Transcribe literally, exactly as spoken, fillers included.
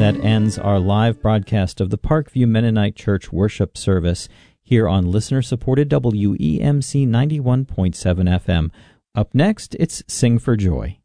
that ends our live broadcast of the Parkview Mennonite Church worship service here on listener-supported W E M C ninety-one point seven F M. Up next, it's Sing for Joy.